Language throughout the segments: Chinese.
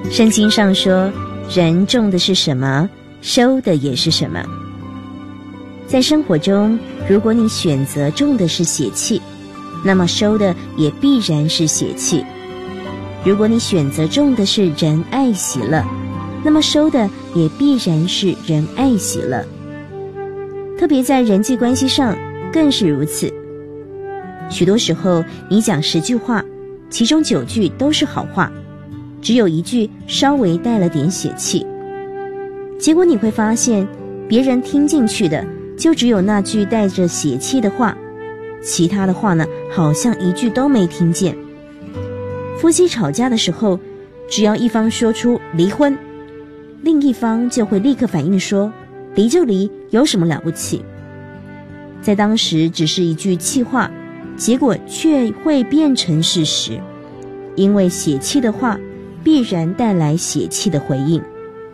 圣经上说，人种的是什么，收的也是什么。在生活中，如果你选择种的是血气，那么收的也必然是血气。如果你选择种的是仁爱喜乐，那么收的也必然是仁爱喜乐。特别在人际关系上更是如此。许多时候你讲10句话，其中9句都是好话，只有1句稍微带了点血气。结果你会发现，别人听进去的就只有那句带着血气的话，其他的话呢，好像1句都没听见。夫妻吵架的时候，只要一方说出离婚，另一方就会立刻反应说，离就离，有什么了不起？在当时只是1句气话，结果却会变成事实，因为血气的话必然带来血气的回应。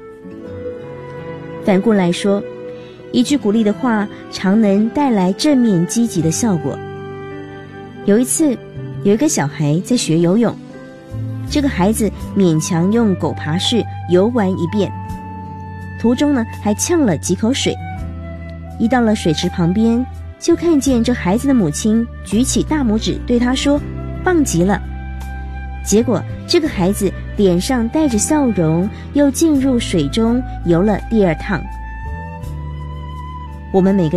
反过来说，1句鼓励的话常能带来正面积极的效果。有一次，有一个小孩在学游泳，这个孩子勉强用狗爬式游完一遍，途中呢还呛了几口水。一到了水池旁边，就看见这孩子的母亲举起大拇指对他说，棒极了。结果这个孩子脸上带着笑容，又进入水中游了第2趟。我们每个